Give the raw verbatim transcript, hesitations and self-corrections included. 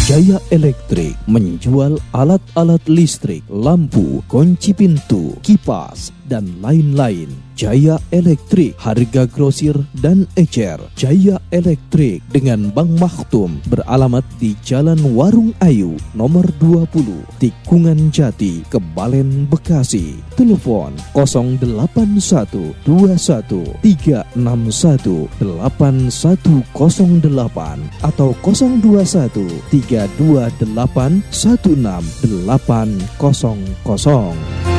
Jaya Elektrik menjual alat-alat listrik, lampu, kunci pintu, kipas, dan lain-lain. Jaya Elektrik, harga grosir dan ecer. Jaya Elektrik dengan Bang Maktum beralamat di Jalan Warung Ayu, nomor dua puluh, Tikungan Jati, Kebalen, Bekasi. Telepon nol delapan satu dua satu tiga enam satu delapan satu nol delapan atau nol dua satu tiga dua delapan satu enam delapan nol nol.